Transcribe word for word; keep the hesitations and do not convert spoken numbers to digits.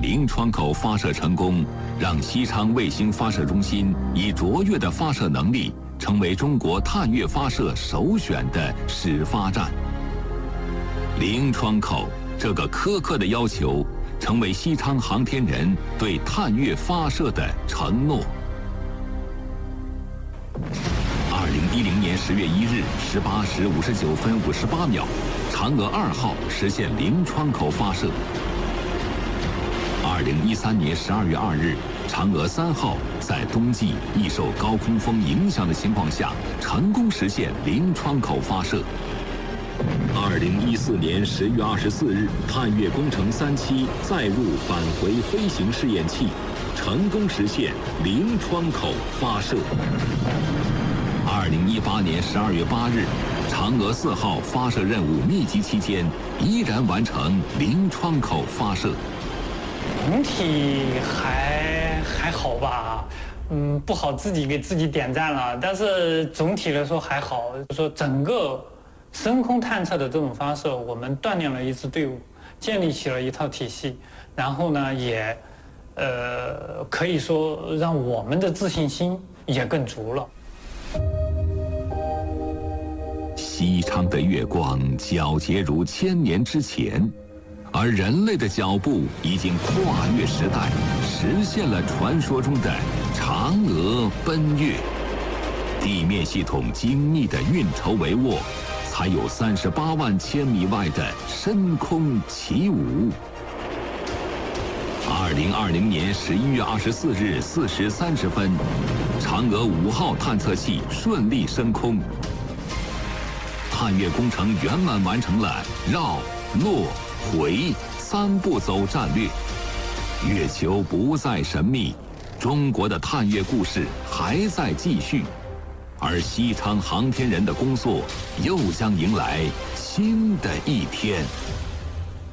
零窗口发射成功，让西昌卫星发射中心以卓越的发射能力，成为中国探月发射首选的始发站。零窗口这个苛刻的要求，成为西昌航天人对探月发射的承诺。二零一零年十月一日十八时五十九分五十八秒，嫦娥二号实现零窗口发射。二零一三年十二月二日，嫦娥三号在冬季易受高空风影响的情况下，成功实现零窗口发射。二零一四年十月二十四日，探月工程三期载入返回飞行试验器，成功实现零窗口发射。二零一八年十二月八日，嫦娥四号发射任务密集期间，依然完成零窗口发射。 总体还还好吧，嗯，不好自己给自己点赞了，但是总体来说还好。说整个深空探测的这种发射，我们锻炼了一支队伍，建立起了一套体系，然后呢，也呃可以说让我们的自信心也更足了。 西昌的月光皎洁如千年之前，而人类的脚步已经跨越时代，实现了传说中的嫦娥奔月。地面系统精密的运筹帷幄，才有三十八万千米外的深空起舞。二零二零年十一月二十四日四时三十分，嫦娥五号探测器顺利升空。探月工程圆满完成了绕、落、回三步走战略，月球不再神秘，中国的探月故事还在继续，而西昌航天人的工作又将迎来新的一天。